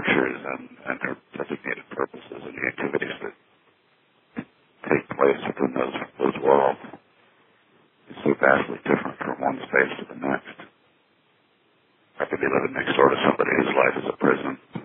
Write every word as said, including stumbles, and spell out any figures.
structures and, and their designated purposes and the activities that take place within those those walls is so vastly different from one space to the next. I could be living next door to somebody whose life is a prison.